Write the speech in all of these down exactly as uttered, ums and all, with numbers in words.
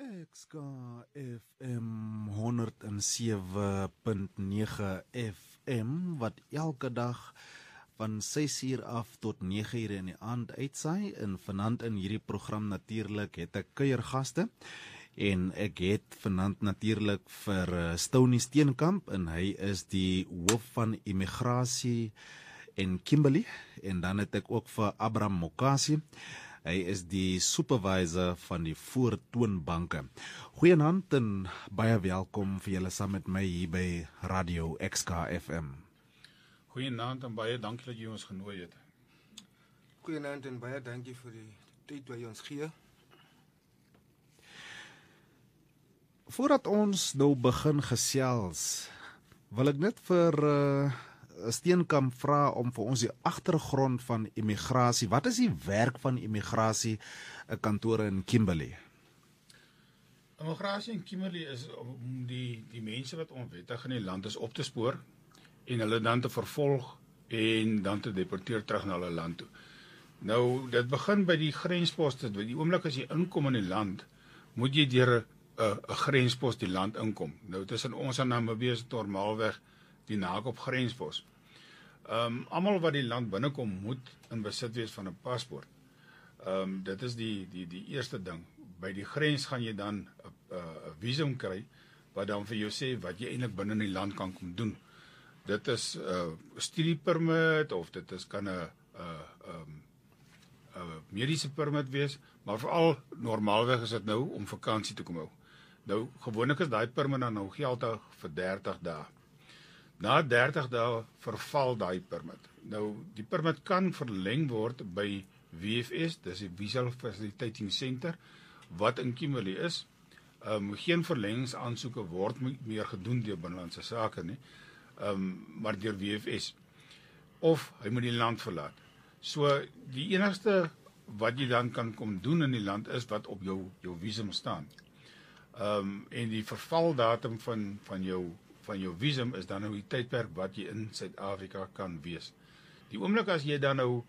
X K F M honderd sewe punt nege F M wat elke dag van ses uur af tot nege uur in die aand uitsaai. En vanaand in hierdie program natuurlik het ek kuiergaste en ek het vanaand natuurlik vir Stony Steenkamp en hy is die hoof van immigrasie in Kimberley, en dan het ek ook vir Abraham Mokasi. Hy is die supervisor van die voortoonbanke. Goeienaand en baie welkom vir julle saam met my hier by Radio X K F M. Goeienaand en baie dankie dat jy ons genooi het. Goeienaand en baie dankie vir die tyd wat jy ons gee. Voordat ons nou begin gesels, wil ek net vir uh, Steenkamp vra om vir ons die agtergrond van immigrasie. Wat is die werk van immigrasie kantore in Kimberley? Immigrasie in Kimberley is om die, die mense wat onwettig in die land is op te spoor en hulle dan te vervolg en dan te deporteer terug na hulle land toe. Nou, dit begin by die grensposte. Die oomblik as jy inkom in die land, moet jy deur 'n 'n grenspost die land inkom. Nou, tussen ons en Namibië is normaalweg die Nakop grenspos. Ehm um, almal wat die land binnekom moet in besit wees van 'n paspoort. Ehm um, dit is die die die eerste ding. By die grens gaan jy dan 'n 'n visum kry wat dan vir jou sê wat jy eintlik binne in die land kan kom doen. Dit is 'n uh, studiepermit of dit is kan 'n 'n 'n 'n mediese permit wees, maar veral normaalweg is dit nou om vakansie te kom hou. Nou gewoonlik is daai permit dan nou geldig vir dertig dae. Na dertig dae verval daai permit. Nou, die permit kan verleng word by V F S, dis die Visa Facilitating Center, wat in Kimberley is. Um, geen verlengingsaansoeke word meer gedoen deur binnelandse sake nie, um, maar deur V F S. Of hy moet die land verlaat. So, die enigste wat jy dan kan kom doen in die land is wat op jou, jou visum staan. Um, en die vervaldatum van, van jou van jou visum is dan nou die tydperk wat jy in Suid-Afrika kan wees. Die oomblik as jy dan nou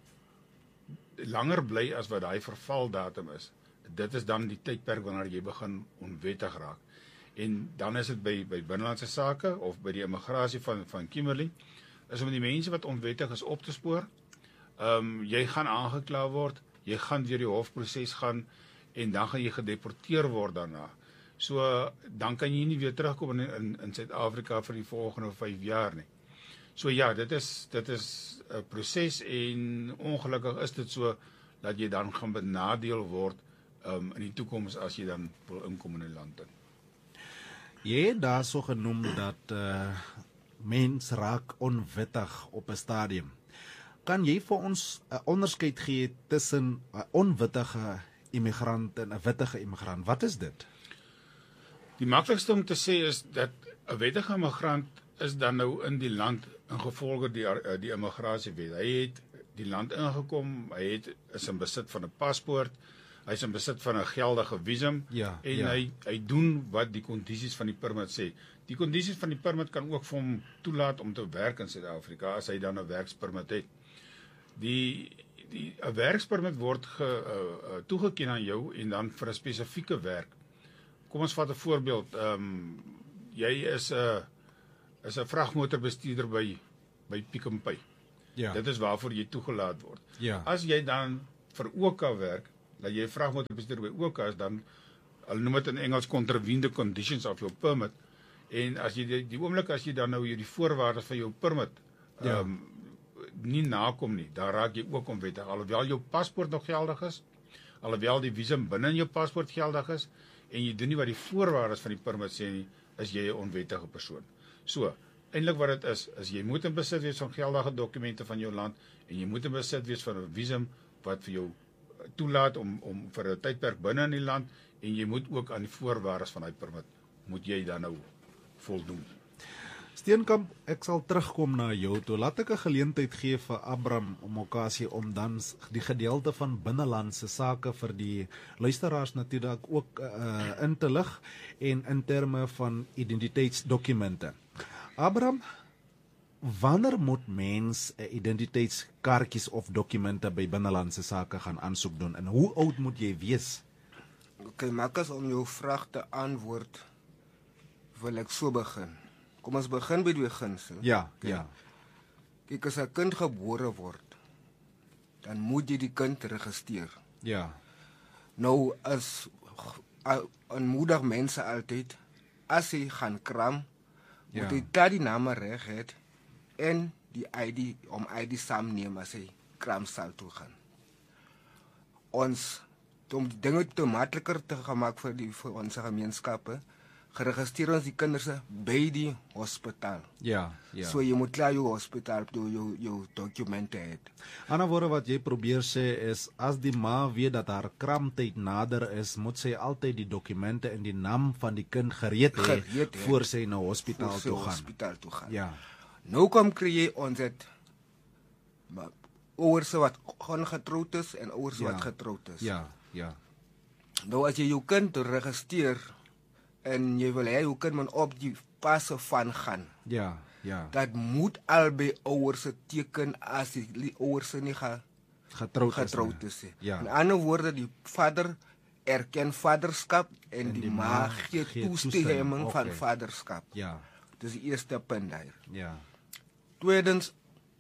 langer bly as wat daai vervaldatum is, dit is dan die tydperk wanneer jy begin onwettig raak. En dan is dit by by binnelandse sake of by die immigrasie van van Kimberley, is om die mense wat onwettig is op te spoor. Ehm um, jy gaan aangekla word, jy gaan deur die hofproses gaan en dan gaan jy gedeporteer word daarna. So, dan kan jy nie weer terugkom in in, in Suid-Afrika vir die volgende vyf jaar nie. So ja, dit is dit is 'n proses en ongelukkig is dit so dat jy dan gaan benadeel word um, in die toekoms as jy dan wil inkom in die land in. Jy het daar so genoem dat uh, mens raak onwettig op 'n stadium. Kan jy vir ons 'n onderskeid gee tussen 'n onwettige immigrant en 'n wettige immigrant? Wat is dit? Die maklikste om te sê is dat 'n wettige immigrant is dan nou in die land ingevolge die die immigrasiewet. Hy het die land ingekom, hy het is in besit van 'n paspoort, hy is in besit van 'n geldige visum ja, en ja. hy hy doen wat die kondisies van die permit sê. Die kondisies van die permit kan ook vir hom toelaat om te werk in Suid-Afrika as hy dan 'n werkspermit het. Die die 'n werkspermit word ge, uh, uh, toegeken aan jou en dan vir 'n spesifieke werk. Kom ons vat 'n voorbeeld. Ehm um, jy is 'n uh, is 'n vragmotorbestuurder by by Pick n Pay. Ja. Dit is waarvoor jy toegelaat word. Ja. As jy dan vir O K werk, dat jy 'n vragmotorbestuurder by O K is, dan hulle noem dit in Engels contravene the conditions of your permit. En as jy die, die oomblik as jy dan nou hierdie voorwaardes van jou permit ehm ja. um, nie nakom nie, dan raak jy ook onwettig. Alhoewel jou paspoort nog geldig is, alhoewel die visum binne in jou paspoort geldig is, en jy doen nie wat die voorwaardes van die permit sê nie, is jy 'n onwettige persoon. So, eintlik wat dit is, is jy moet in besit wees van geldige dokumente van jou land, en jy moet in besit wees van 'n visum wat vir jou toelaat om om vir 'n tydperk binne in die land, en jy moet ook aan die voorwaardes van daai permit moet jy dan nou voldoen. Steenkamp, ek sal terugkom na jou toe. Laat ek 'n geleentheid gee vir Abraham Mokasi om dan die gedeelte van binnelandse sake vir die luisteraars natuurlik ook uh, in te lig en in terme van identiteitsdokumente. Abraham, wanneer moet mens 'n identiteitskaartjies of dokumente by binnelandse sake gaan aansoek doen en hoe oud moet jy wees? Okay, Marcus, om jou vraag te antwoord, wil ek so begin. Kom ons begin by die beginsel. Ja, ja. Kyk, as 'n kind gebore word, dan moet jy die kind registreer. Ja. Nou, as aanmoedig mense altyd, as hy gaan kram, Ja. moet hy dat die name reg het en die I D, om I D saamneem as hy kramsaal toe gaan. Ons, om die dinge te makliker te gemaak vir, die, vir ons gemeenskappe, geregistreer ons die kinders by die hospitaal. Ja, ja. So jy moet klaar jou hospitaal toe jou, jou dokumente het. Ander woorde wat jy probeer sê is, as die ma weet dat haar kramtyd nader is, moet sy altyd die dokumente en die naam van die kind gereed hê Gereed hê. voor sy na hospitaal Voor sy toe gaan. hospitaal toe gaan. Ja. Nou kom kry jy ons het maar ouers wat ongetroud is en ouers Ja. wat getroud is. Ja, ja. Nou as jy jou kind registreer en jy wil hê jou kind moet op die passe van gaan, Ja, ja. dat moet albei ouers se teken as die, die ouers nie gaan Getroud, getroud is. is. Ja. In ander woorde, die vader erken vaderskap en, en die, die ma gee toestemming van okay. vaderskap. Ja, Dis die eerste punt daar. ja. Tweedens,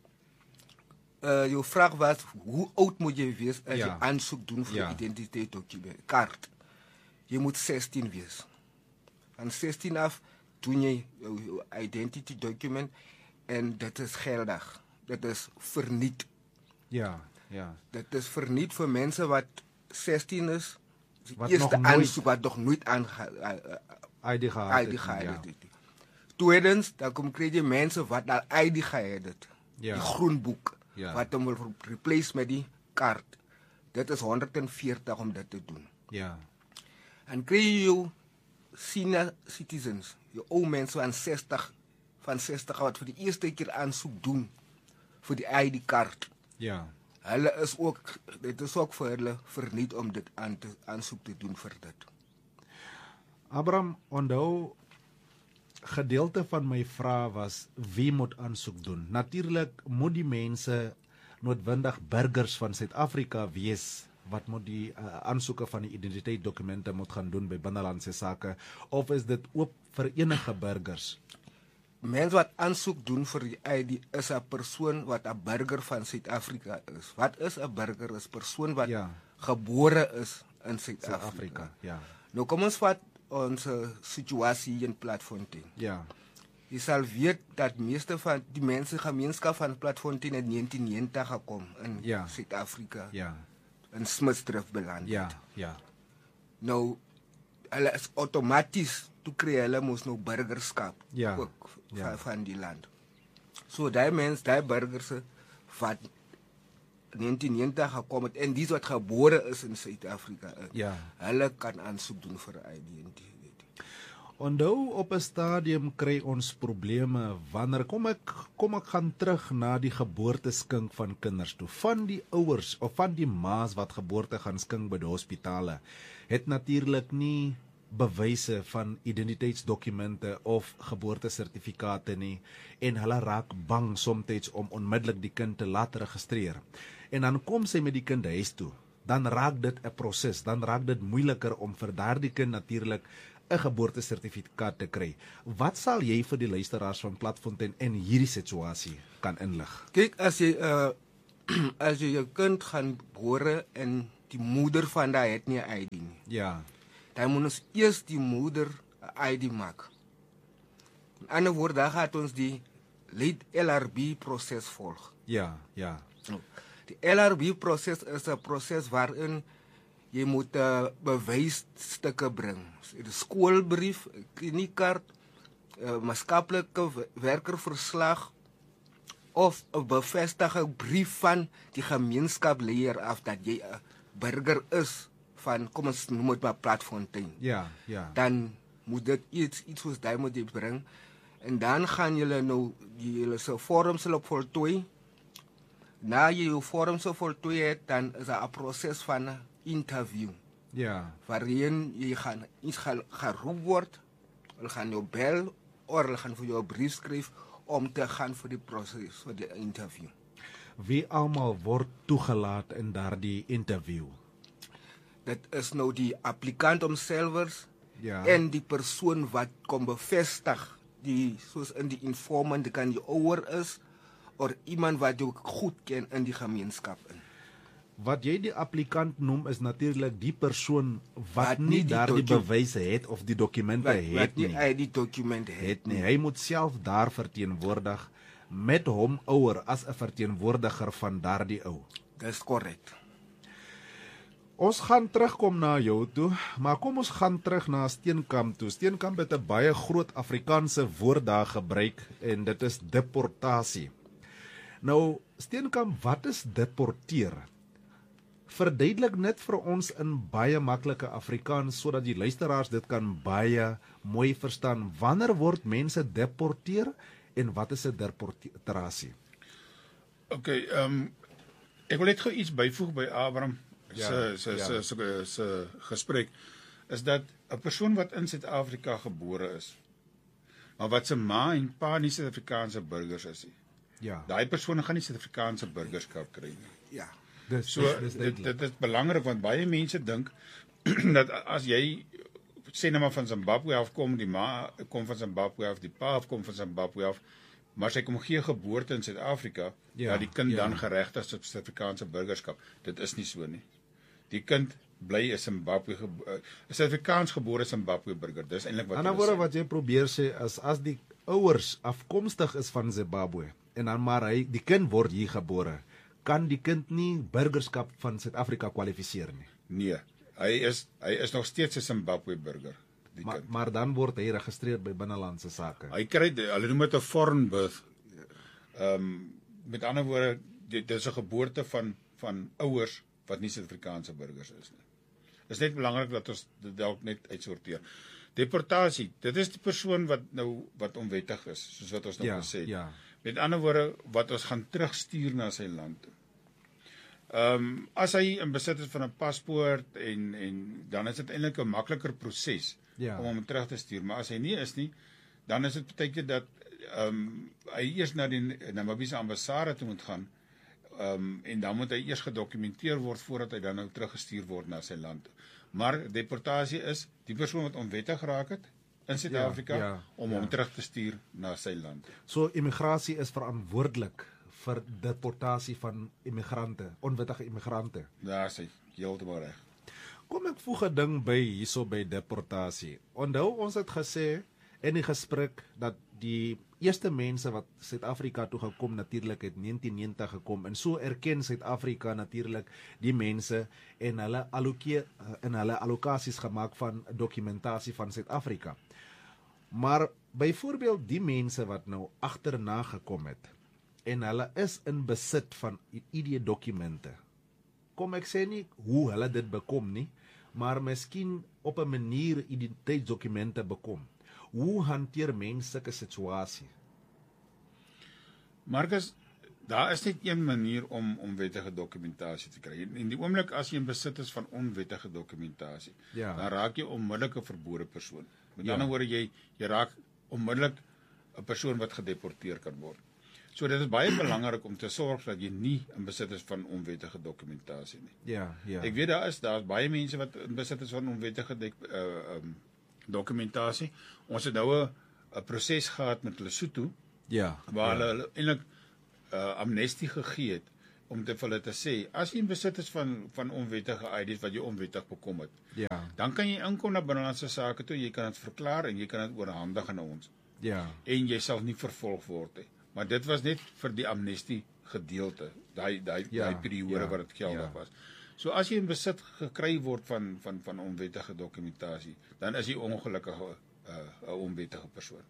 uh, jou vraag was, hoe oud moet jy wees as Ja. jy aansoek doen vir Ja. identiteitsdokument, kaart? Jy moet sestien wees. Van sestien af doen jy jou, jou identity document en dit is geldig. Dit is verniet. Ja, ja. Dit is verniet vir mense wat sestien is. Die Wat eerste nog nooit- aansoek wat nog nooit aange uh, I D gehad. I D het, gehad ja. het. Tweedens, dan kom kry jy mense wat al I D gehad het. Ja. Die groenboek Ja. wat hom wil replace met die kaart. Dit is honderdveertig om dit te doen. Ja. En kry jy jou senior citizens, jou ou mense van sestig van sestig wat vir die eerste keer aansoek doen vir die I D kaart. Ja. Hulle is ook, dit is ook vir hulle verniet om dit aan te aansoek te doen vir dit. Abraham, onthou, gedeelte van my vraag was, wie moet aansoek doen? Natuurlik moet die mense noodwendig burgers van Suid-Afrika wees, wat moet die uh, aansoeke van die identiteitsdokumente moet gaan doen by binnelandse sake, of is dit oop vir enige burgers? Mense wat aansoek doen vir die I D is 'n persoon wat 'n burger van Suid-Afrika is. Wat is 'n burger? Is 'n persoon wat Ja. gebore is in Suid-Afrika. Suid-Afrika, ja. Nou kom ons vat ons uh, situasie hier in Platfontein. Ja. Jy sal weet dat meeste van die mense gemeenskap van Platfontein in negentien negentig gekom in Ja. Suid-Afrika. Ja. In Smitsdrift beland. Ja, ja. Nou hulle is outomaties toe kry hulle mos nou burgerskap Ja, ook ja. van, van die land. So daai mense, daai burgers wat negentien negentig gekom het en dis wat gebore is in Suid-Afrika. Ja. Hulle kan aansoek doen vir 'n identiteit. Onthou, op 'n stadium kry ons probleme wanneer kom ek kom ek gaan terug na die geboorteskink van kinders toe. Van die ouers of van die ma's wat geboorte gaan skink by die hospitale, het natuurlik nie bewyse van identiteitsdokumente of geboortesertifikate nie, en hulle raak bang soms om onmiddellik die kind te laat registreer. En dan kom sy met die kind huis toe. Dan raak dit 'n proses, dan raak dit moeiliker om vir daardie kind natuurlik 'n geboortesertifikaat te kry. Wat sal jy vir die luisteraars van Platfontein in hierdie situasie kan inlig? Kyk, as jy uh, as jy jou kind gaan bore en die moeder van daai het nie 'n I D nie. Ja, Dan moet ons eers die moeder 'n I D maak. In ander woorde, dan gaan ons die late L R B proses volg. ja, ja, Die L R B proses is 'n proses waarin jy moet uh, bewysstukke bring. So, die skoolbrief, kliniekkaart, uh, maatskaplike werkerverslag of 'n bevestigende brief van die gemeenskapsleier af dat jy 'n burger is van, kom ons noem dit maar Platfontein. ja, ja, Dan moet dit iets iets soos daai moet jy bring en dan gaan julle nou die julle se vorms sal op voltooi. Na jy jou vorms sal voltooi het, dan is daar 'n proses van 'n interview ja, waarin jy gaan iets gaan geroep word, hulle gaan jou bel of hulle gaan vir jou 'n brief skryf om te gaan vir die proses vir die interview. Wie almal word toegelaat in daardie interview? dit is nou die applikant homself Ja. en die persoon wat kom bevestig, die soos in die informant, dit kan die ouer is of iemand wat jy goed ken in die gemeenskap in. Wat jy die applikant noem is natuurlik die persoon wat, Wat nie nie die daardie docu- bewyse het of die dokumente Wat, het wat die nie. I D-dokument het. Het nie. Hy moet self daar verteenwoordig met hom ouer as 'n verteenwoordiger van daardie ou. Dis korrek. Ons gaan terugkom na jou toe, maar kom ons gaan terug na Steenkamp toe. Steenkamp het 'n baie groot Afrikaanse woord daar gebruik en dit is deportasie. Nou, Steenkamp, wat is deporteer? Verduidelik net vir ons in baie maklike Afrikaans sodat die luisteraars dit kan baie mooi verstaan. Wanneer word mense deporteer en wat is 'n deportasie? OK, ehm um, ek wil net gou iets byvoeg by Abraham Ja, se se ja. se se se gesprek is dat 'n persoon wat in Suid-Afrika gebore is, maar wat se ma en pa nie Suid-Afrikaanse burgers is nie. Ja. Daai persoon gaan nie Suid-Afrikaanse burgerskap kry nie. Ja. Dis So dis, dis dit, duidelik. dit is belangrik want baie mense dink dat as jy sê nou maar van Zimbabwe af kom, die ma kom van Zimbabwe af, die pa kom van Zimbabwe af, maar sy kom gee geboorte in Suid-Afrika, Ja, ja, dat die kind ja. dan geregtig is op Suid-Afrikaanse burgerskap. Dit is nie so nie. Die kind bly 'n Zimbabwe gebo- 'n Suid-Afrikaans gebore Zimbabwe burger. Dis eintlik wat Aan hulle die woorde sê. wat jy probeer sê is as die ouers afkomstig is van Zimbabwe en dan maar hy die kind word hier gebore, kan die kind nie burgerskap van Suid-Afrika kwalifiseer nie. Nee, hy is hy is nog steeds 'n Zimbabwe burger, die Maar, kind. maar dan word hy geregistreer by binnelandse sake. Hy kry die- hulle noem dit 'n foreign birth. Ehm um, met ander woorde, dit dit is 'n geboorte van van ouers wat nie Suid-Afrikaanse burgers is nie. Dit is net belangrik dat ons dit dalk net uitsorteer. Deportasie, dit is die persoon wat nou wat onwettig is, soos wat ons nou Ja, gesê het. ja. Met ander woorde, wat ons gaan terugstuur na sy land toe. Ehm um, as hy in besit is van 'n paspoort en en dan is dit eintlik 'n makliker proses Ja. om hom terug te stuur, maar as hy nie is nie, dan is dit baie keer dat ehm um, hy eers na die Namibiese ambassade toe moet gaan. Ehm um, en dan moet hy eers gedokumenteer word voordat hy dan nou teruggestuur word na sy land toe. Maar deportasie is die persoon wat onwettig geraak het in Suid-Afrika Ja, ja, om ja. hom terug te stuur na sy land toe. So immigrasie is verantwoordelik vir deportasie van immigrante, onwettige immigrante. Daar is hy heeltemal reg. Kom ek voeg 'n ding by hierso by deportasie. Onthou ons het gesê in die gesprek dat die eerste mense wat Suid-Afrika toe gekom natuurlik het negentien negentig gekom en so erken Suid-Afrika natuurlik die mense en hulle allokeer in hulle allokasies gemaak van dokumentasie van Suid-Afrika. Maar byvoorbeeld die mense wat nou agterna gekom het en hulle is in besit van I D-dokumente. Kom ek sê nie hoe hulle dit bekom nie, maar miskien op 'n manier identiteitsdokumente bekom. Hoe hanteer mense sulke situasie? Marcus, daar is net een manier om onwettige dokumentasie te kry. In die oomblik as jy in besit is van onwettige dokumentasie, Ja. dan raak jy onmiddellik 'n verbode persoon. Met Ja. ander woorde, jy jy raak onmiddellik 'n persoon wat gedeporteer kan word. So dit is baie belangrik om te sorg dat jy nie in besit is van onwettige dokumentasie nie. Ja, ja. Ek weet daar is daar's baie mense wat in besit is van onwettige dek- uh, um, dokumentasie. Ons het nou 'n 'n proses gehad met Lesotho ja. waar ja. hulle, hulle eintlik uh, amnestie gegee het om te vir hulle te sê as jy in besit is van van onwettige I Ds wat jy onwettig bekom het, Ja. dan kan jy inkom na binnelandse sake toe, jy kan dit verklaar en jy kan dit oorhandig aan ons Ja. en jy sal nie vervolg word nie. Maar dit was net vir die amnestie gedeelte, daai daai Ja, daai periode ja, wat dit geldig ja. was. So as jy in besit gekry word van van van onwettige dokumentasie, dan is jy ongelukkig 'n uh, 'n onwettige persoon.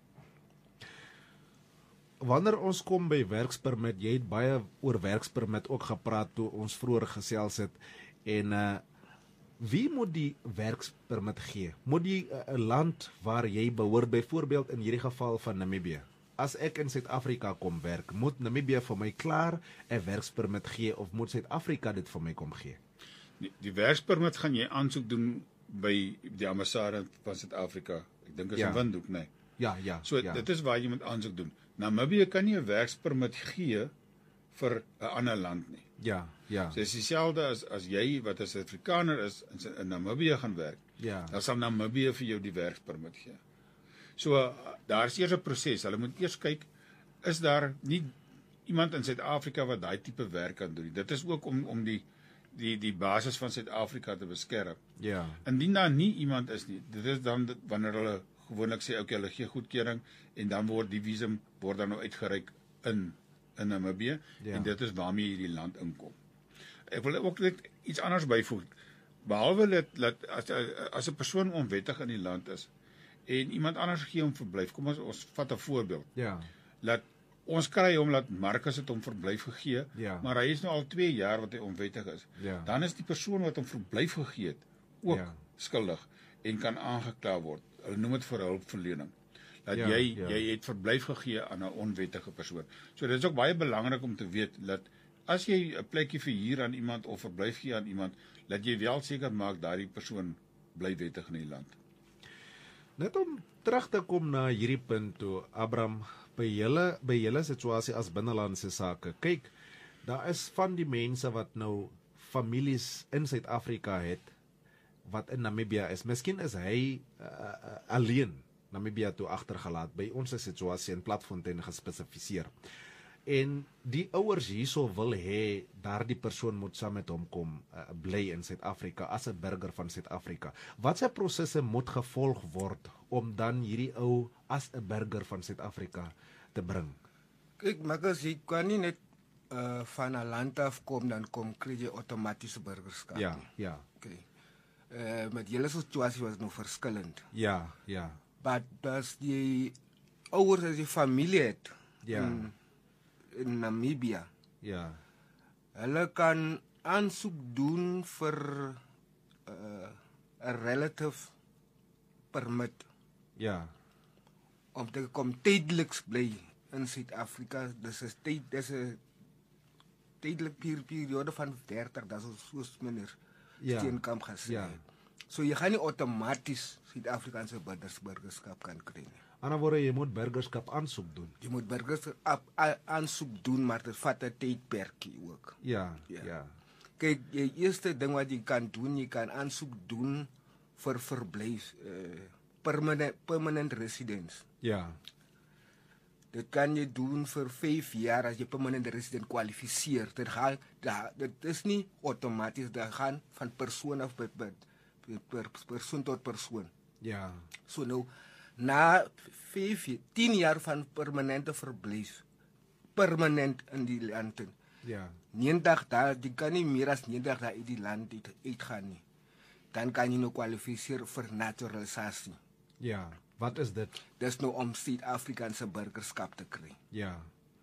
Wanneer ons kom by werkspermit, jy het baie oor werkspermit ook gepraat toe ons vroeër gesels het en uh wie moet die werkspermit gee? Moet die 'n uh, land waar jy behoort, byvoorbeeld in hierdie geval van Namibië. As ek in Suid-Afrika kom werk, moet Namibië vir my klaar 'n werkspermit gee of moet Suid-Afrika dit vir my kom gee? Die, die werkspermit gaan jy aansoek doen by die ambassade van Suid-Afrika. Ek dink is Ja. in Windhoek, nee. Ja, ja. So ja. dit is waar jy moet aansoek doen. Namibië kan nie 'n werkspermit gee vir 'n ander land nie. Ja, Ja. So dit is dieselfde as as jy wat as Afrikaner is in, in Namibië gaan werk. Ja. Dan sal Namibië vir jou die werkspermit gee. So daar is eers 'n proses. Hulle moet eers kyk, is daar nie iemand in Suid-Afrika wat daai tipe werk kan doen. Dit is ook om om die die die basis van Suid-Afrika te beskerm. Ja. Indien daar nie iemand is nie, dit is dan wanneer hulle gewoonlik sê okay, hulle gee goedkeuring en dan word die visum word dan nou uitgereik in in Namibië Ja. en dit is waarmee hierdie land inkom. Ek wil ook net iets anders byvoeg. Behalwe dat dat as as 'n persoon onwettig in die land is en iemand anders gee hom verblyf. Kom ons ons vat 'n voorbeeld. Ja. Laat ons kry hom laat Marcus het hom verblyf gegee, Ja. maar hy is nou al twee jaar wat hy onwettig is. Ja. Dan is die persoon wat hom verblyf gegee het ook Ja. skuldig en kan aangekla word. Hulle noem dit vir hulpverlening. Dat Ja, jy ja. jy het verblyf gegee aan 'n onwettige persoon. So dit is ook baie belangrik om te weet dat as jy 'n plekkie verhuur aan iemand of verblyf gee aan iemand, dat jy wel seker maak daardie persoon bly wettig in die land. Net om terug te kom na hierdie punt toe, Abraham, by julle by julle situasie as binnelandse sake. Kyk, daar is van die mense wat nou families in Suid-Afrika het wat in Namibië is. Miskien is hy uh, uh, alleen Namibië toe agtergelaat by ons situasie in Platfontein gespesifiseer. En die ouers hierso wil hê daardie persoon moet saam met hom kom uh, bly in Suid-Afrika as 'n burger van Suid-Afrika. Watse prosesse moet gevolg word om dan hierdie ou as 'n burger van Suid-Afrika te bring? Kyk, maar as jy kan nie net uh, van 'n land af kom dan kom kry jy outomatiese burgerskap. Ja, nie. ja. Okay. Uh, met julle situasie was nog verskillend. Ja, ja. Maar as jy ouers as jy familie het Ja. in, in Namibië, Ja. hulle kan aansoek doen vir 'n uh, relative permit Ja. om te kom tydeliks bly in Suid-Afrika. Dis 'n tyd dis 'n tydelike periode van dertig, dat is soos meneer Ja. Steenkamp gesê. Ja. So jy gaan nie outomaties Suid-Afrikaanse burgerskap kan kry nie. Aan woorde jy moet burgerskap aansoek doen. Jy moet burgerskap aansoek doen, maar dit vat 'n tydperkie ook. Ja, Ja. ja. Kyk, die eerste ding wat jy kan doen, jy kan aansoek doen vir verblyf, uh, permanent permanent residence. Ja. Dit kan jy doen vir vyf jaar as jy permanent resident kwalifiseer. Dit gaan da, dit is nie outomaties, dit gaan van persoon af per, per, per persoon tot persoon. Ja. So nou na vyf, tien jaar van permanente verblyf, permanent in die land. Ja. negentig dae, jy kan nie meer as negentig dae uit die land uit, uitgaan nie. Dan kan jy nou kwalifiseer vir naturalisasie. Ja. Wat is dit? Dis nou om Suid-Afrikaanse burgerskap te kry. Ja.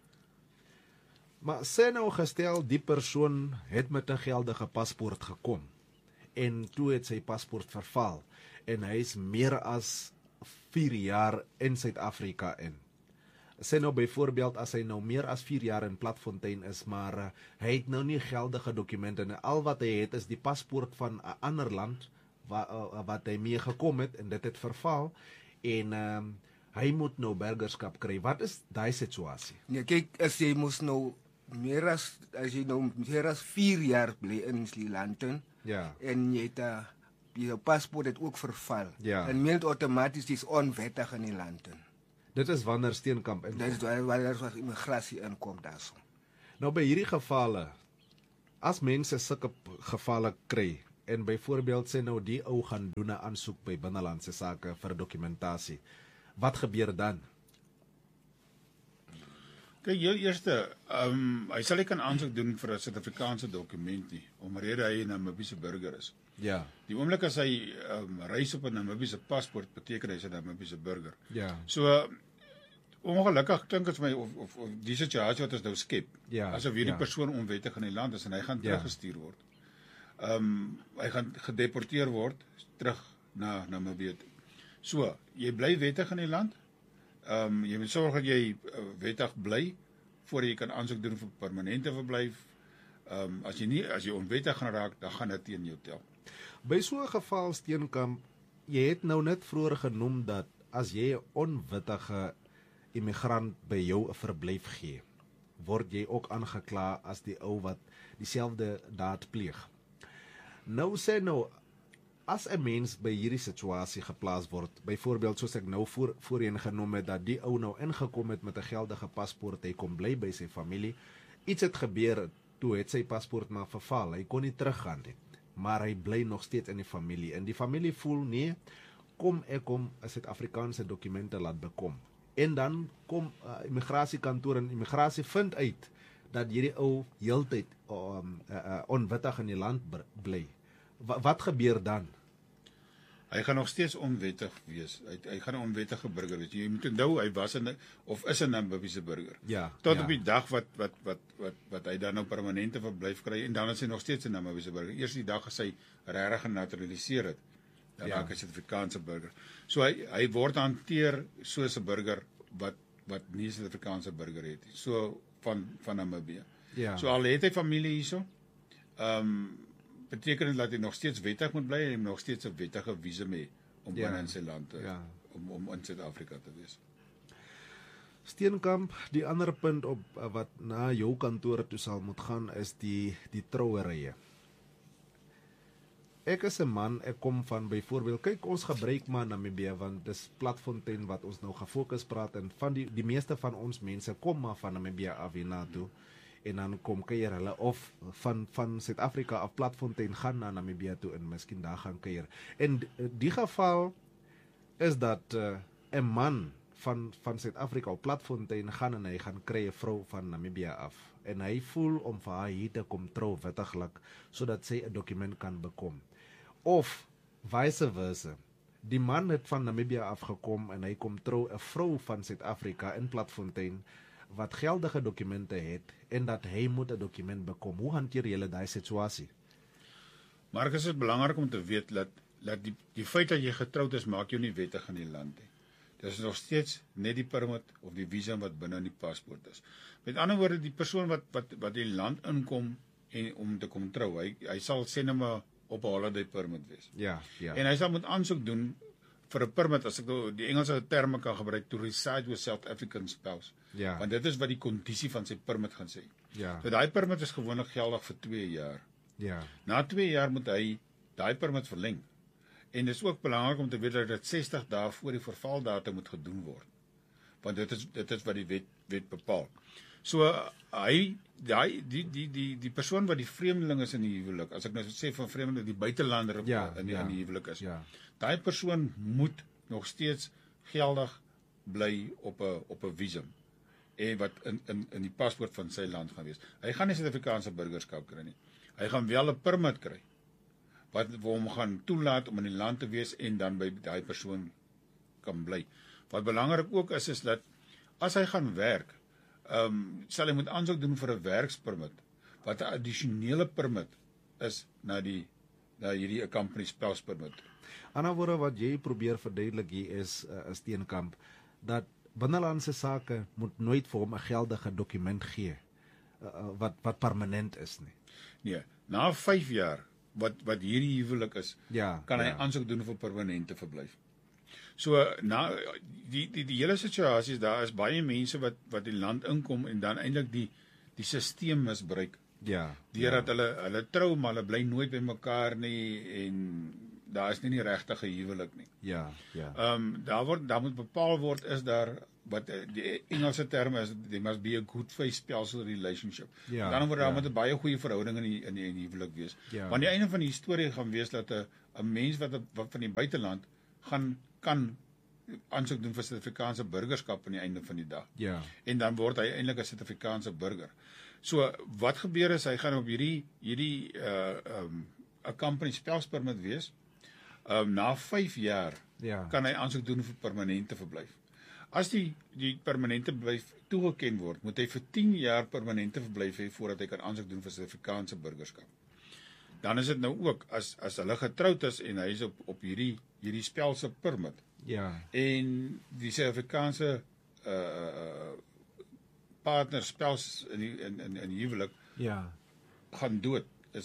Maar sê nou gestel die persoon het met 'n geldige paspoort gekom en toe het sy paspoort verval en hy is meer as vier jaar in Suid-Afrika in. Sê nou byvoorbeeld as hy nou meer as vier jaar in Platfontein is, maar uh, hy het nou nie geldige dokumente en al wat hy het is die paspoort van 'n ander land wat uh, wat hy mee gekom het en dit het verval en um, hy moet nou burgerskap kry. Wat is daai situasie? Nee, kyk, as jy mos nou meer as as jy nou meer as vier jaar bly in die land Ja. en jy het 'n jou paspoort het ook verval. Ja. En meen outomaties dis onwettig in die land. Dit is wanneer Steenkamp in. Dit is waar daar was immigrasie inkom daarso. Nou by hierdie gevalle, as mense sulke p- gevalle kry en byvoorbeeld sê nou die ou gaan doen 'n aansoek by binnelandse sake vir dokumentasie, wat gebeur dan? Kyk, heel eerste, ehm um, hy sal nie kan aansoek doen vir 'n Suid-Afrikaanse dokument nie, omrede hy 'n Namibiese burger is. Ja. Die oomblik as hy ehm um, reis op 'n Namibiese paspoort, beteken hy is 'n Namibiese burger. Ja. So ongelukkig klink dit vir my of, of of die situasie wat ons nou skep, Ja, asof hierdie ja. persoon onwettig in die land is en hy gaan Ja. teruggestuur word. Ehm um, hy gaan gedeporteer word terug na Namibië toe. So, jy bly wettig in die land. Ehm um, jy moet sorg dat jy uh, wettig bly voordat jy kan aansoek doen vir permanente verblyf. Ehm um, as jy nie as jy onwettig gaan raak, dan gaan dit teen jou tel. By so 'n geval Steenkamp, jy het nou net vroeër genoem dat as jy 'n onwittige immigrant by jou 'n verblyf gee word jy ook aangekla as die ou wat dieselfde daad pleeg. Nou sê nou, as 'n mens by hierdie situasie geplaas word, byvoorbeeld soos ek nou voor, voorheen genoem het, dat die ou nou ingekom het met 'n geldige paspoort, hy kom bly by sy familie, iets het gebeur, toe het sy paspoort maar verval, hy kon nie teruggaan nie, maar hy bly nog steeds in die familie, en die familie voel, nee, kom ek kom 'n Suid-Afrikaanse dokumente laat bekom, en dan kom uh, immigrasiekantoor en immigrasie vind uit, dat hierdie ou heeltyd um, uh, uh, onwettig in die land bly. Wat, wat gebeur dan? Hy gaan nog steeds onwettig wees. Hy, hy gaan 'n onwettige burger wees. Jy moet onthou hy was 'n of is 'n Namibiese burger. Ja. Tot ja. op die dag wat wat wat wat wat hy dan nou permanente verblyf kry en dan is hy nog steeds 'n Namibiese burger. Eers die dag as hy regtig genaturaliseer het, dan raak hy 'n Suid-Afrikaanse burger. So hy hy word hanteer soos 'n burger wat wat nie 'n Suid-Afrikaanse burger het nie. So van van Namibië. Ja. So al het hy familie hierso. Ehm um, beteken dit dat hy nog steeds wettig moet bly en hy nog steeds 'n wettige visum hê om ja. binne in sy land te ja. om om in Suid-Afrika te wees. Steenkamp, die ander punt op uh, wat na jou kantoor toe sal moet gaan is die die trouerye. Ek is 'n man, ek kom van byvoorbeeld, kyk ons gebruik maar Namibië want dis Platfontein wat ons nou gefokus praat en van die die meeste van ons mense kom maar van Namibië af hiernatoe. En dan kom kuier hulle of van van Suid-Afrika af Platfontein gaan na Namibië toe en miskien daar gaan kuier. En die geval is dat 'n uh, man van van Suid-Afrika op Platfontein gaan en hy gaan kry 'n vrou van Namibië af. En hy voel om vir haar hier te kom trou wettiglik sodat sy 'n dokument kan bekom. Of vice versa. Die man het van Namibië afgekom en hy kom trou 'n vrou van Suid-Afrika in Platfontein wat geldige dokumente het en dat hy moet 'n dokument bekom. Hoe hanteer julle daai situasie? Maar dit is belangrik om te weet dat dat die die feit dat jy getroud is maak jou nie wettig in die land nie. Dit is nog steeds net die permit of die visum wat binne in die paspoort is. Met ander woorde, die persoon wat wat wat die land inkom en om te kom trou, hy hy sal sê net maar op 'n holiday permit wees. Ja, ja. En hy sal moet aansoek doen vir 'n permit, as ek nou die Engelse terme kan gebruik, to reside with South African spouse. Ja. Want dit is wat die kondisie van sy permit gaan sê. Ja. So daai permit is gewoonlik geldig vir twee jaar. Ja. Na twee jaar moet hy daai permit verleng. En dit is ook belangrik om te weet dat dit sestig dae voor die vervaldatum moet gedoen word. Want dit is dit is wat die wet wet bepaal. So hy daai die die die die persoon wat die vreemdeling is in die huwelik, as ek nou sê van vreemdeling, die buitelander ja, in die ja, in die huwelik is. Ja. Daai persoon moet nog steeds geldig bly op 'n op 'n visum en wat in in in die paspoort van sy land gaan wees. Hy gaan nie Suid-Afrikaanse burgerskap kry nie. Hy gaan wel 'n permit kry wat hom gaan toelaat om in die land te wees en dan by daai persoon kan bly. Wat belangrik ook is is dat as hy gaan werk, ehm um, sal hy moet aansoek doen vir 'n werkspermit wat 'n addisionele permit is na die na hierdie accompanied spouse permit. Ander woorde wat jy probeer verduidelik hier is 'n uh, Steenkamp dat binnelandse sake moet nooit vir hom 'n geldige dokument gee uh, uh, wat wat permanent is nie. Nee, na vyf jaar wat wat hierdie huwelik is, ja, kan hy ja. aansoek doen vir permanente verblyf. So na die die die hele situasie is daar is baie mense wat wat die land inkom en dan eintlik die die stelsel misbruik. Ja. Deurdat ja. hulle hulle trou maar hulle bly nooit by mekaar nie en daar is nie die regte huwelik nie. Ja, ja. Ehm um, daar word daar moet bepaal word is daar wat die Engelse term is, there must be a good faith spousal relationship. Ja, dan word daar ja. met 'n baie goeie verhouding in die in die, in die huwelik wees. Ja. Want die einde van die storie gaan wees dat 'n 'n mens wat wat van die buiteland gaan kan aansoek doen vir Suid-Afrikaanse burgerskap aan die einde van die dag. Ja. En dan word hy eintlik 'n Suid-Afrikaanse burger. So wat gebeur is hy gaan op hierdie hierdie uh um 'n company spelspermit wees. Um na vyf jaar Ja. kan hy aansoek doen vir permanente verblyf. As die die permanente verblyf toegeken word, moet hy vir tien jaar permanente verblyf hê voordat hy kan aansoek doen vir Suid-Afrikaanse burgerskap. Dan is dit nou ook as as hulle getroud is en hy is op op hierdie hierdie spelse permit. Ja. En die Suid-Afrikaanse uh partner spels in die, in in in huwelik Ja. gaan dood,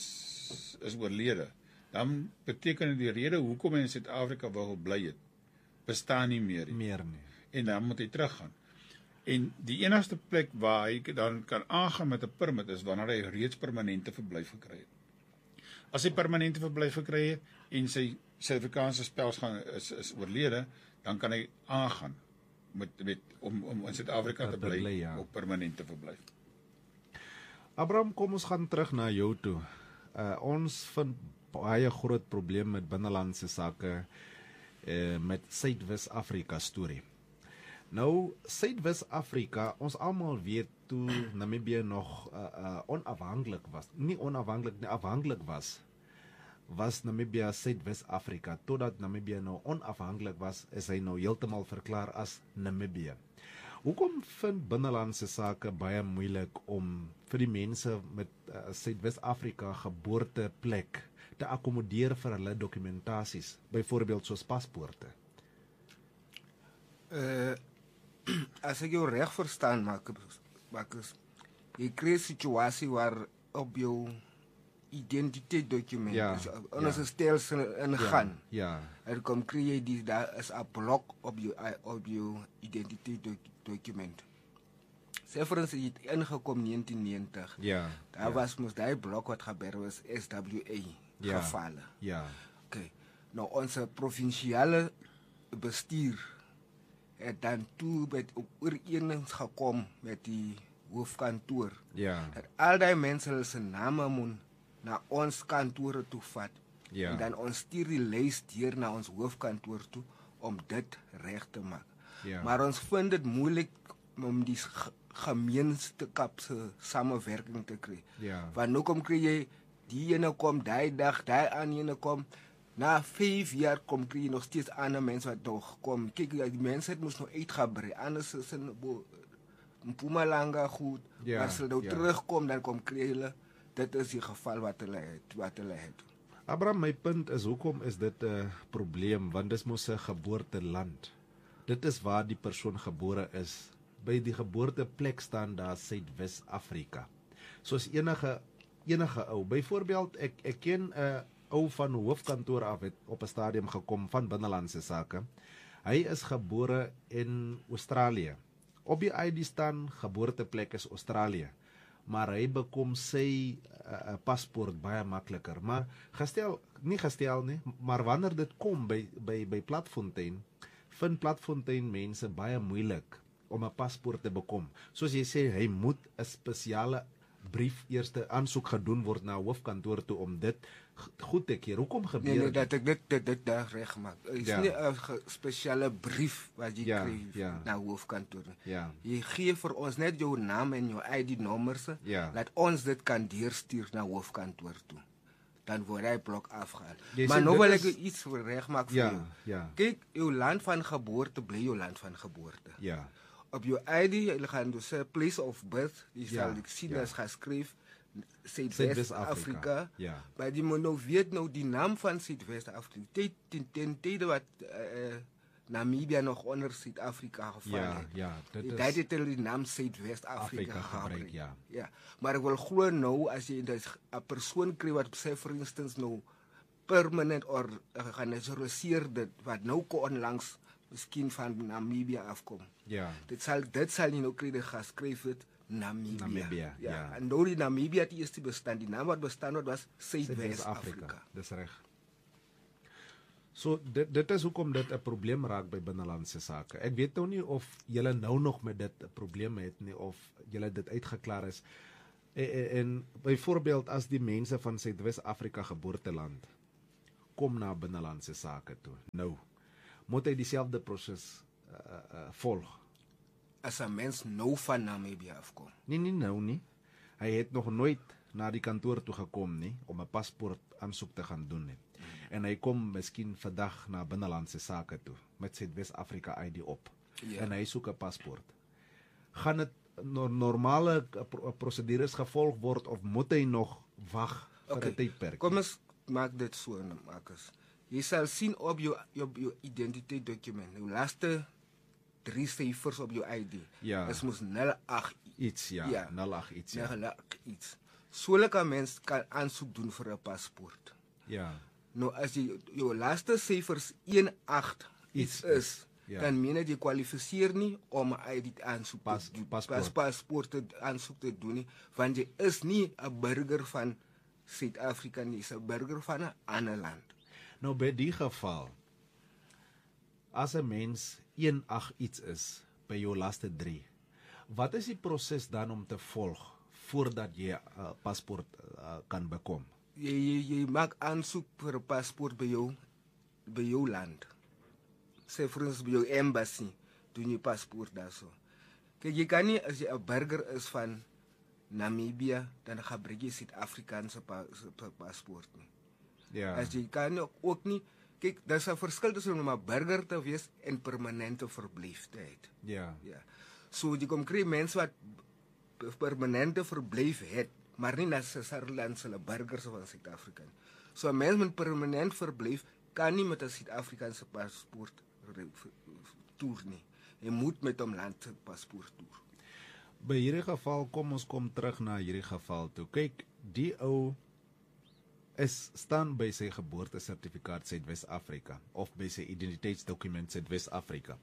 is is oorlede. Dan beteken dit die rede hoekom hy in Suid-Afrika wil bly het bestaan nie meer nie. Meer nie. En dan moet hy teruggaan. En die enigste plek waar hy dan kan aangaan met 'n permit is wanneer hy reeds permanente verblyf gekry het. As hy permanente verblyf gekry het en sy Suid-Afrikaanse spelsgang is is oorlede, dan kan hy aangaan met met om om in Suid-Afrika te bly, bly ja. op permanente verblyf. Abraham, kom ons gaan terug na jou toe. Uh, ons vind baie groot probleem met binnelandse sake uh, met Suidwes-Afrika storie. Nou, Suidwes-Afrika, ons almal weet toe Namibië nog uh, uh, onafhanklik was, nie onafhanklik, nie afhanklik was, was Namibië Suidwes-Afrika. Totdat Namibië nou onafhanklik was, is hy nou heeltemal verklaar as Namibië. Hoekom vind binnelandse sake baie moeilik om vir die mense met uh, Suidwes-Afrika geboorteplek te akkommodeer vir hulle dokumentasies, byvoorbeeld soos paspoorte? Uh, as ek jou reg verstaan, Marcus, jy kry 'n situasie waar op jou identiteitsdokument, ja, dus ons ja. stelsel ingaan. Ja, ja. Er kom kry jy die, daar is 'n blok op jou op jou identiteitsdokument. Sê vir ons, jy het ingekom negentien negentig. Ja. Daar ja. was mos daai blok wat gebeur was S W A ja, gevalle. Ja. Okay. Nou ons provinsiale bestuur het dan toe met ooreenings gekom met die hoofkantoor. Ja. Dat al die mense se name moet na ons kantore toe vat. Ja. En dan ons stuur die lys deur na ons hoofkantoor toe om dit reg te maak. Ja. Maar ons vind dit moeilik om die gemeenskap se samewerking te kry. Ja. Want nou kom kry jy die ene kom daai dag, daai aan ene kom. Na vyf jaar kom kry jy nog steeds ander mense wat nog kom. Kyk, die mense het mos nog uitgebrei. Anders is in Mpumalanga goed. Ja, maar as hulle nou ja. terugkom, dan kom kry hulle, dit is die geval wat hulle het, wat hulle het. Abraham, my punt is, hoekom is dit 'n uh, probleem? Want dis mos 'n geboorteland. Dit is waar die persoon gebore is. By die geboorteplek staan daar Suidwes-Afrika. Soos enige enige ou. Byvoorbeeld, ek ek ken 'n uh, ou van hoofkantoor af het op 'n stadium gekom van binnelandse sake. Hy is gebore in Australië. Op die I D staan geboorteplek is Australië. Maar hy bekom sy uh, paspoort baie makliker. Maar gestel, nie gestel nie, maar wanneer dit kom by by by Platfontein, vind Platfontein mense baie moeilik om 'n paspoort te bekom. Soos jy sê, hy moet 'n spesiale brief eerste aansoek gedoen word na hoofkantoor toe om dit goed te keer. Hoekom gebeur nee, nee, dat ek dit dit, dit daar reg maak. Is ja. nie 'n spesiale brief wat jy ja, kry ja. na hoofkantoor. Ja. Jy gee vir ons net jou naam en jou I D nommers, ja. laat ons dit kan deurstuur na hoofkantoor toe. Dan word hy blok afgehaal. Jy maar sê, nou wil ek is... iets reg maak vir ja, jou. Ja. Kyk, jou land van geboorte bly jou land van geboorte. Ja. Op jou I D, jy gaan dus sê place of birth, jy ja, sal ek sien ja. as geskryf Suidwes-Afrika. Ja. Maar die moet nou weet nou die naam van Suidwes-Afrika. Ten, ten, ten tijde wat uh, Namibië nog onder Suid-Afrika gevallen ja, het. Ja, dit is... Dat het hulle die naam Suidwes-Afrika gebruik. Ja. Ja. Maar ek wil glo nou, as jy 'n persoon kry wat sê vir instance nou permanent or uh, genaturaliseer dit, wat nou onlangs miskien van Namibië afkom. Ja. Dit sal dit sal jy nou kry dit geskryf het Namibië. Namibië, ja. ja. En nou die Namibië het eers bestaan. Die naam wat bestaan het was Suidwes-Afrika. Dis reg. So dit dit is hoekom dit 'n probleem raak by binnelandse sake. Ek weet nou nie of julle nou nog met dit 'n probleem het nie of julle dit uitgeklaar is. En, en, en byvoorbeeld as die mense van Suidwes-Afrika geboorteland kom na binnelandse sake toe. Nou moet hy dieselfde proses uh, uh, volg. As 'n mens nou van Namibië afkom. Nee, nie nou nie. Hy het nog nooit na die kantoor toe gekom nie om 'n paspoort aansoek te gaan doen nie. Mm. En hy kom miskien vandag na binnelandse sake toe met sy Suid-Afrika I D op. Ja. En hy soek 'n paspoort. Gaan dit no normale prosedures gevolg word of moet hy nog wag vir 'n okay. tydperk? Kom ons maak dit so, Marcus. Jy sal sien op jou op jou identiteitsdokument, jou laaste drie syfers op jou I D. Ja. Dit moet nul agt iets, ja. ja. nul agt iets, ja. nul agt iets. Soulike mens kan aansoek doen vir 'n paspoort. Ja. Nou as jy jou laaste syfers een agt iets is, ja. dan meen dit jy kwalifiseer nie om 'n I D aansoek Pas, te doen, paspoort. pas, paspoort te aansoek te doen nie, want jy is nie 'n burger van Suid-Afrika nie, jy's 'n burger van 'n ander land. Nou by die geval, as 'n mens een agt iets is by jou laaste drie, wat is die proses dan om te volg voordat jy 'n uh, paspoort uh, kan bekom? Jy jy, jy maak aansoek vir 'n paspoort by jou by jou land. Sê vir ons by jou embassy doen jy paspoort daarso. Kyk, jy kan nie as jy 'n burger is van Namibië, dan gebruik jy Suid-Afrikaanse pa, paspoort nie. Ja. As jy kan ook, ook nie, kyk, daar's 'n verskil tussen om 'n burger te wees en permanente verblyf te hê. Ja. Ja. So jy kom kry mense wat permanente verblyf het, maar nie necessarily hulle burgers van Suid-Afrika nie. So 'n mens met permanent verblyf kan nie met 'n Suid-Afrikaanse paspoort toer nie. Jy moet met 'n land se paspoort toer. By hierdie geval, kom ons kom terug na hierdie geval toe. Kyk, die ou is staan by sy geboortesertifikaat Suid-Wes-Afrika of by sy identiteitsdokument Suid-Wes-Afrika.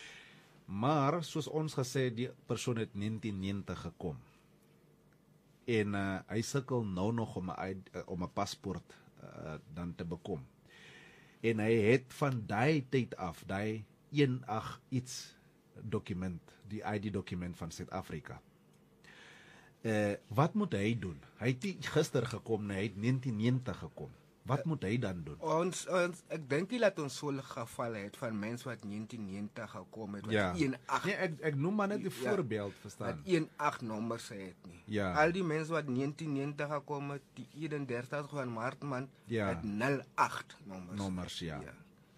Maar soos ons gesê, die persoon het negentien negentig gekom. En uh, hy sukkel nou nog om 'n uh, om 'n paspoort uh, dan te bekom. En hy het van daai tyd af, daai een agt iets dokument, die I D dokument van Suid-Afrika. Uh, wat moet hy doen? Hy het nie gister gekom, nee, hy het negentien negentig gekom. Wat moet hy dan doen? Ons, ons ek dink nie dat ons so 'n geval het van mense wat negentien negentig gekom het wat Ja. een agt Nee, ek ek noem maar net 'n Ja. voorbeeld, verstaan? wat een agt nommers het nie. Ja. Al die mense wat negentien negentig gekom het, die eenendertig van Maart man Ja. het nul agt nommers. Nommers, ja. ja.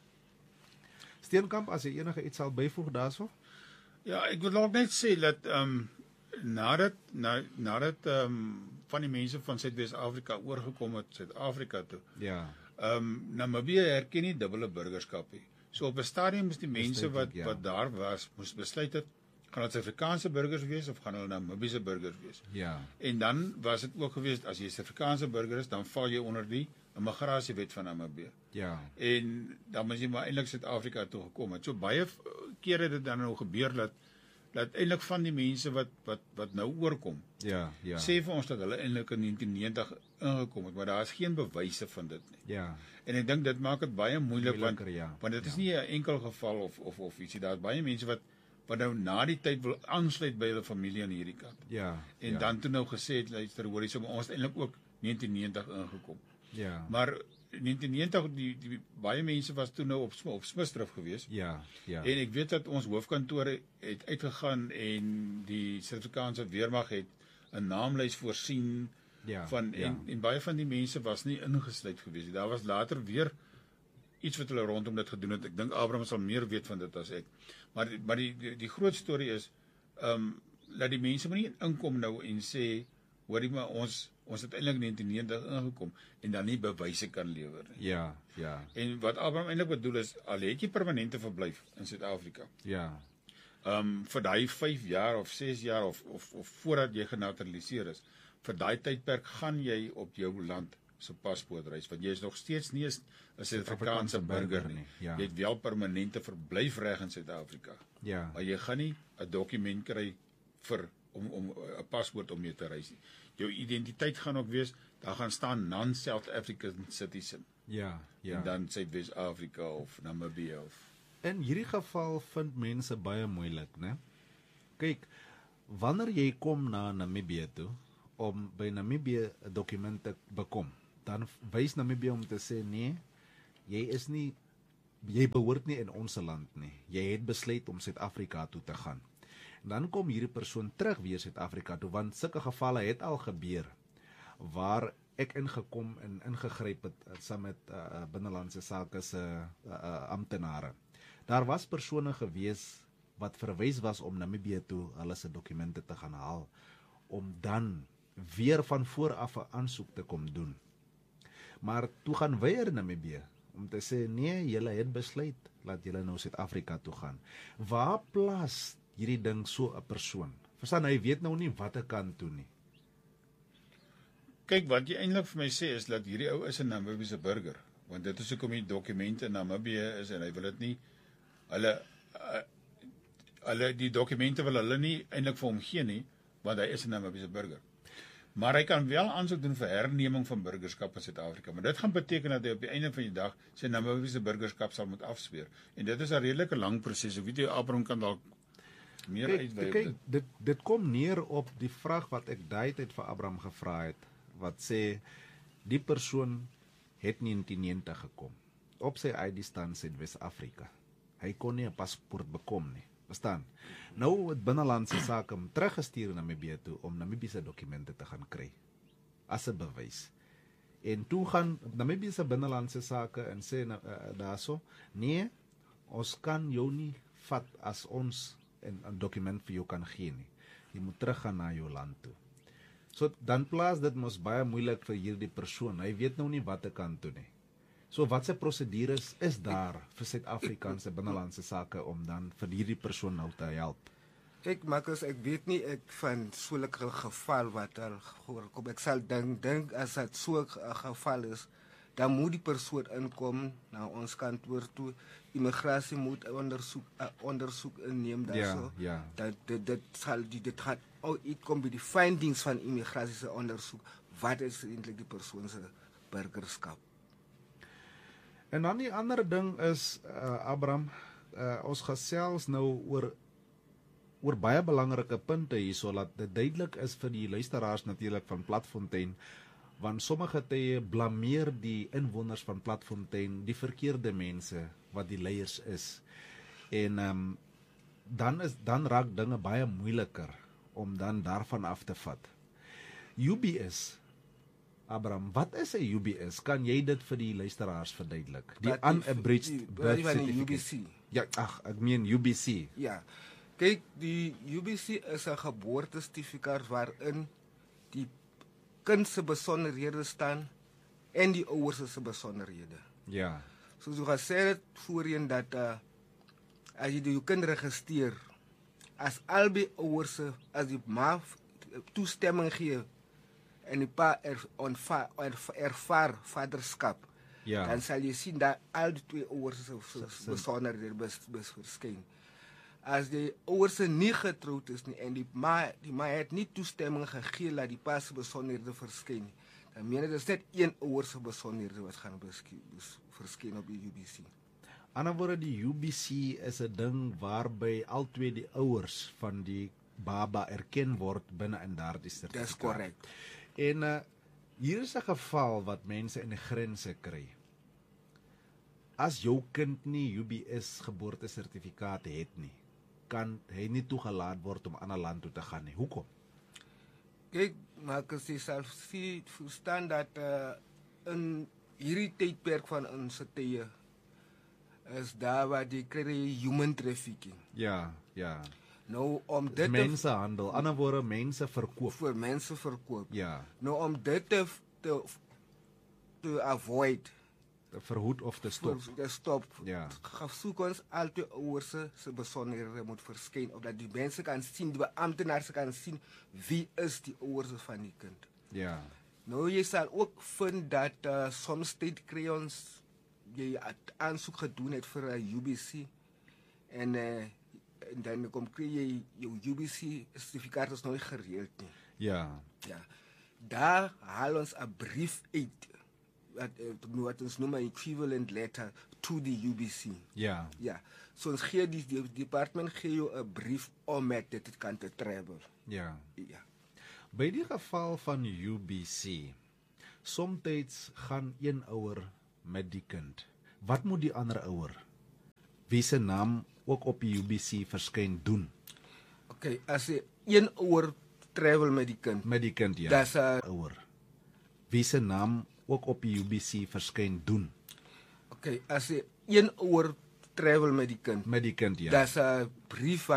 Steenkamp, as jy enige iets sal byvoeg daarso? Ja, ek wil ook net sê dat ehm um, nadat na, nadat ehm um, van die mense van Suid-Wes-Afrika oorgekom het Suid-Afrika toe. Ja. Ehm um, Namibië herken nie dubbele burgerskap nie. So op 'n stadium is die mense Besluit wat ook, ja. wat daar was, moes besluit het, gaan dit Suid-Afrikaanse burgers wees of gaan hulle Namibiese burgers wees? Ja. En dan was dit ook gewees as jy 'n Suid-Afrikaanse burger is, dan val jy onder die immigrasiewet van Namibië. Ja. En dan moet jy maar eintlik Suid-Afrika toe gekom het. So baie kere het dit dan nou gebeur dat dat eintlik van die mense wat wat wat nou oorkom, Ja, ja. sê vir ons dat hulle eintlik in negentien negentig ingekom het, maar daar is geen bewyse van dit nie. Ja. En ek dink dit maak dit baie moeilik want Moeiliker, ja. want dit is Ja. nie 'n enkel geval of of of ietsie. Daar's baie mense wat wat nou na die tyd wil aansluit by hulle familie aan hierdie kant. Ja. En ja. dan toe nou gesê het, luister, hoorie, so maar ons het eintlik ook negentien negentig ingekom. Ja. Maar negentien negentig die, die baie mense was toe nou op op Smitsdrift geweest. Ja, ja. En ek weet dat ons hoofkantoor het uitgegaan en die Suid-Afrikaanse weermag het 'n naamlys voorsien Ja, van en, ja. en baie van die mense was nie ingesluit geweest nie. Daar was later weer iets wat hulle rondom dit gedoen het. Ek dink Abraham sal meer weet van dit as ek. Maar die, maar die die, die groot storie is ehm um, dat die mense moet nie inkom nou en sê hoorie maar ons ons het eintlik negentien negentig ingekom en dan nie bewyse kan lewer nie. Ja, ja. En wat Abraham eintlik bedoel is al het jy permanente verblyf in Suid-Afrika. Ja. Ehm um, vir daai vyf jaar of ses jaar of of of voordat jy genaturaliseer is, vir daai tydperk gaan jy op jou land se paspoort reis want jy is nog steeds nie 'n Suid-Afrikaanse burger nie. Ja. Jy het wel permanente verblyfreg in Suid-Afrika. Ja. Maar jy gaan nie 'n dokument kry vir om om 'n paspoort om mee te reis nie. Jou identiteit gaan ook wees, daar gaan staan non-South African citizen. Ja, ja. En dan Suid-Wes-Afrika of Namibië of In hierdie geval vind mense baie moeilik, né? Kyk, wanneer jy kom na Namibië toe om by Namibië 'n dokument te bekom, dan wys Namibië om te sê nee, jy is nie jy behoort nie in ons land nie. Jy het besluit om Suid-Afrika toe te gaan. En dan kom hierdie persoon terug weer Suid-Afrika toe want sulke gevalle het al gebeur waar ek ingekom en ingegryp het saam met uh, binnelandse sake se uh, uh, amptenare. Daar was persone gewees wat verwys was om Namibië toe hulle se dokumente te gaan haal om dan weer van voor af 'n aansoek te kom doen. Maar toe gaan weier Namibië om te sê nee, julle het besluit laat julle nou Suid-Afrika toe gaan. Waar plaas hierdie ding so 'n persoon? Verstaan, hy weet nou nie watter kant toe nie. Kyk, wat jy eintlik vir my sê is dat hierdie ou is 'n Namibiese burger, want dit is hoekom die dokumente in Namibië is en hy wil dit nie hulle uh, hulle die dokumente wil hulle nie eintlik vir hom gee nie, want hy is 'n Namibiese burger. Maar hy kan wel aansoek doen vir herneming van burgerskap in Suid-Afrika. Maar dit gaan beteken dat hy op die einde van die dag sy Namibiese burgerskap sal moet afspeer. En dit is 'n redelike lang proses. Ek weet jy Abraham kan dalk meer Kyk, uitwy. kyk, dit dit kom neer op die vraag wat ek daai tyd vir Abraham gevra het, wat sê die persoon het nie in die negentig gekom. Op sy I D staan in Wes-Afrika. Hy kon nie 'n paspoort bekom nie. Verstaan? Nou het binnelandse sake hom teruggestuur na Namibië toe om Namibiese dokumente te gaan kry as 'n bewys. En toe gaan Namibiese binnelandse sake en sê uh, daarso, nee, ons kan jou nie vat as ons 'n dokument vir jou kan gee nie. Jy moet teruggaan na jou land toe. So dan plaas dit mos baie moeilik vir hierdie persoon. Hy weet nou nie wat te kan doen nie. So wat se prosedures is daar vir Suid-Afrikaanse binnelandse sake om dan vir hierdie persoon nou te help? Ek Marcus, ek weet nie ek van so 'n geval wat al voorkom. Ek sal dink dink as dit so 'n geval is, dan moet die persoon inkom na ons kantoor toe. Immigrasie moet ondersoek uh, ondersoek inneem daarso. Ja, ja. Dat dit dit sal die dit gaan ou uitkom by die findings van immigrasie se ondersoek. Wat is eintlik die persoon se burgerskap? En dan die ander ding is uh, Abraham, uh, ons gesels nou oor oor baie belangrike punte hierso, laat dit duidelik is vir die luisteraars natuurlik van Platfontein, want sommige tye blameer die inwoners van Platfontein die verkeerde mense wat die leiers is. En um, dan is dan raak dinge baie moeiliker om dan daarvan af te vat. U B S, Abraham, wat is 'n U B S? Kan jy dit vir die luisteraars verduidelik? Die unabridged birth certificate. Ja, ag, ek meen U B C. Ja. Kyk, die U B C is 'n geboortesertifikaat waarin die kind se besonderhede staan en die ouers se besonderhede. Ja. Soos jy gesê het voorheen dat uh, as jy jou kind registreer, as albei ouers as die ma toestemming gee en die pa er, onva, er, ervaar vaderskap, Ja. dan sal jy sien dat al die twee ouers se besonderhede bes, bes verskyn. As die ouers nie getroud is nie en die ma die ma het nie toestemming gegee dat die pa se besonderhede verskyn nie, dan meen dit is net een ouer se besonderhede wat gaan verskyn op die U B C. Ander woorde, die U B C is 'n ding waarby albei die ouers van die baba erken word binne in daardie sertifikaat. Dis korrek. En uh, hier is 'n geval wat mense in die grense kry. As jou kind nie U B S geboortesertifikaat het nie, kan hy nie toegelaat word om aan 'n land toe te gaan nie. Hoekom? Kyk, maar as jy self sien, verstaan dat uh, in hierdie tydperk van ons tye is daar waar die kry human trafficking. Ja, ja. Nou om dit Mensenhandel, ander woorde mense verkoop. vir mense verkoop. Ja, Nou om dit te te, te avoid, te verhoed of te stop. te stop. Ja. Soek ons altyd ouers se besonderhede moet verskyn, of dat die mense kan sien, die amptenare kan sien wie is die ouers van die kind. Ja. Nou jy sal ook vind dat uh, soms tyd kry ons jy het aansoek gedoen het vir 'n U B C en uh, en dan kom kry jy jou U B C sertifikaat is nou nie gereeld nie. Ja. Ja. Daar haal ons 'n brief uit wat uh, wat ons noem 'n equivalent letter to the U B C. Ja. Ja. So ons gee die, die departement gee jou 'n brief om met dit kan te travel. Ja. Ja. By die geval van U B C, somtyds gaan een ouer met die kind. Wat moet die ander ouer, wie se naam ook op die U B C verskyn, doen? Okay, as jy een ouer travel met die kind, Met die kind, ja. Dis 'n ouer. Wie se naam ook op die U B C verskyn, doen? okay, as jy een ouer travel met die kind, Met die kind, ja. dis 'n brief wat